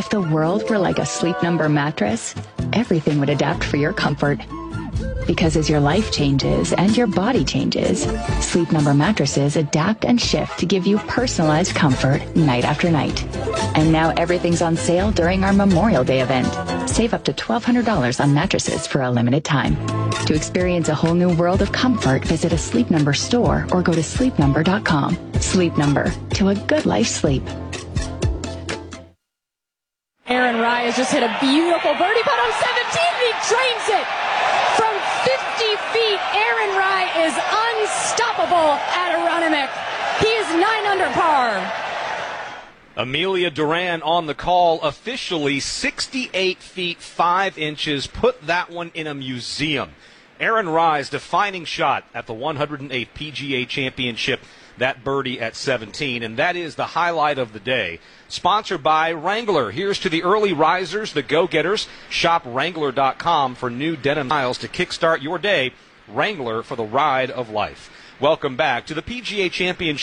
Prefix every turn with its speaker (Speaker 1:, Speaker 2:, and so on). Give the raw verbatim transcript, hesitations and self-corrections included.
Speaker 1: If the world were like a Sleep Number mattress, everything would adapt for your comfort. Because as your life changes and your body changes, Sleep Number mattresses adapt and shift to give you personalized comfort night after night. And now everything's on sale during our Memorial Day event. Save up to twelve hundred dollars on mattresses for a limited time. To experience a whole new world of comfort, visit a Sleep Number store or go to sleep number dot com. Sleep Number, to a good life sleep.
Speaker 2: Aaron Rai has just hit a beautiful birdie putt on seventeen. He drains it from fifty feet. Aaron Rai is unstoppable at Aronimink. He is nine under par.
Speaker 3: Amelia Duran on the call, officially sixty-eight feet five inches. Put that one in a museum. Aaron Rai's defining shot at the one hundred eighth P G A Championship, that birdie at seventeen, and that is the highlight of the day. Sponsored by Wrangler. Here's to the early risers, the go-getters. Shop Wrangler dot com for new denim styles to kickstart your day. Wrangler for the ride of life. Welcome back to the P G A Championship.